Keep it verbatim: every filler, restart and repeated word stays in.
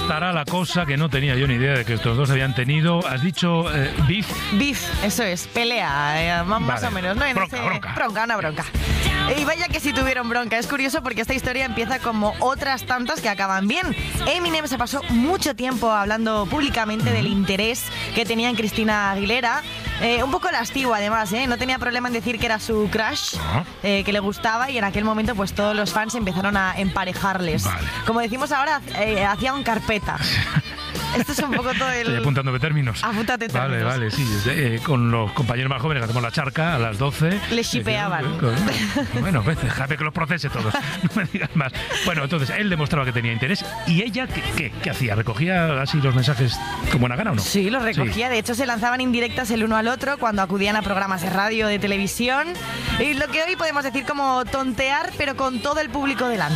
estará la cosa que no tenía yo ni idea de que estos dos habían tenido. Has dicho eh, beef. Beef, eso es, pelea, eh, más, Vale. o menos, ¿no? En Bronca, ese, bronca. Bronca, una bronca. Y vaya que si tuvieron bronca. Es curioso porque esta historia empieza como otras tantas que acaban bien. Eminem se pasó mucho tiempo hablando públicamente del interés que tenía en Cristina Aguilera. Eh, un poco lascivo además, ¿eh? No tenía problema en decir que era su crush, Ah. eh, que le gustaba, y en aquel momento pues todos los fans empezaron a emparejarles. Vale. Como decimos ahora, eh, hacía un carpeta. Esto es un poco todo el... Estoy apuntándome términos. Apúntate Vale, términos. vale, sí. Eh, con los compañeros más jóvenes hacemos la charca a las doce. Le shipeaban. Eh, Bueno, pues déjame que los procese todos. No me digas más. Bueno, entonces él demostraba que tenía interés. ¿Y ella qué, qué, qué hacía? ¿Recogía así los mensajes con buena gana o no? Sí, los recogía. De hecho, se lanzaban indirectas el uno al otro cuando acudían a programas de radio, de televisión. Y lo que hoy podemos decir como tontear, pero con todo el público delante.